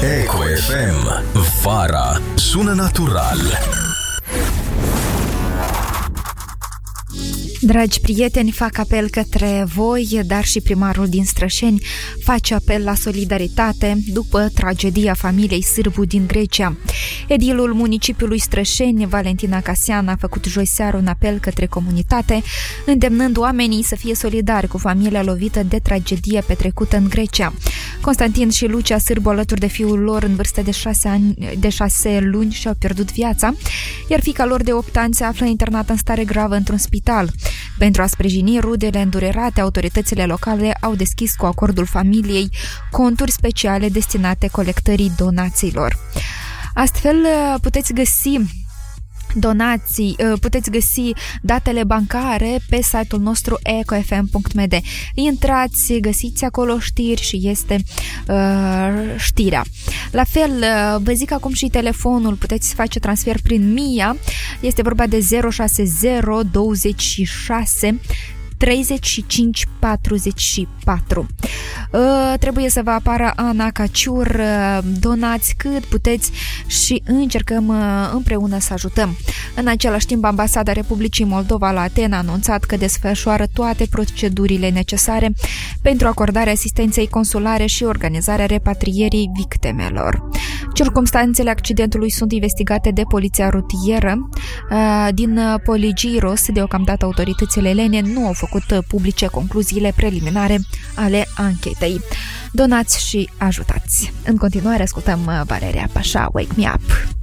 Eco FM. Vara sună natural. Dragi prieteni, fac apel către voi, dar și primarul din Strășeni face apel la solidaritate după tragedia familiei Sârbu din Grecia. Edilul municipiului Strășeni, Valentina Casian, a făcut joi seară un apel către comunitate, îndemnând oamenii să fie solidari cu familia lovită de tragedie petrecută în Grecia. Constantin și Lucia Sârbu, alături de fiul lor în vârstă de 6 luni, și-au pierdut viața, iar fiica lor de 8 ani se află internată în stare gravă într-un spital. Pentru a sprijini rudele îndurerate, autoritățile locale au deschis cu acordul familiei conturi speciale destinate colectării donațiilor. Astfel, puteți găsi datele bancare pe site-ul nostru ecofm.md. Intrați, găsiți acolo știri și este știrea. La fel, vă zic acum și telefonul, puteți face transfer prin MIA, este vorba de 060 26 35 44. Trebuie să vă apară Ana Caciur, donați cât puteți și încercăm împreună să ajutăm. În același timp, Ambasada Republicii Moldova la Atena a anunțat că desfășoară toate procedurile necesare pentru acordarea asistenței consulare și organizarea repatrierii victimelor. Circumstanțele accidentului sunt investigate de poliția rutieră din Poligiros. Deocamdată autoritățile elene nu au făcut publice concluziile preliminare ale anchetei. Donați și ajutați! În continuare ascultăm Valeria Pașa, Wake Me Up!